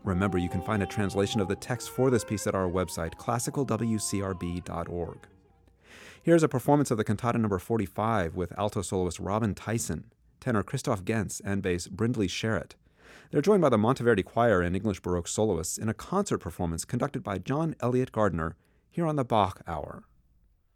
Remember, you can find a translation of the text for this piece at our website, classicalwcrb.org. Here's a performance of the Cantata number 45 with alto soloist Robin Tyson, tenor Christoph Gens, and bass Brindley Sherritt. They're joined by the Monteverdi Choir and English Baroque soloists in a concert performance conducted by John Elliott Gardiner here on the Bach Hour.